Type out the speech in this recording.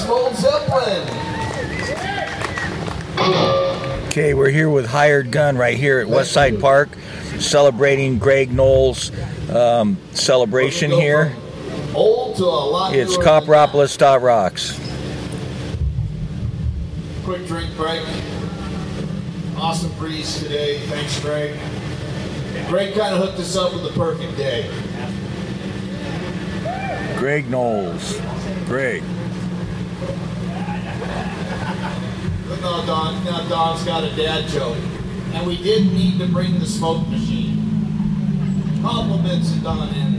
Old Zeppelin. Okay, we're here with Hired Gun right here at Westside Park, celebrating Greg Knowles' celebration here. Old to a lot. It's Copperopolis.rocks. Quick drink break. Awesome breeze today. Thanks, Greg. Greg kind of hooked us up with the perfect day. Greg Knowles. Greg. No, Don. Now Don's got a dad joke. And we did need to bring the smoke machine. Compliments to Don and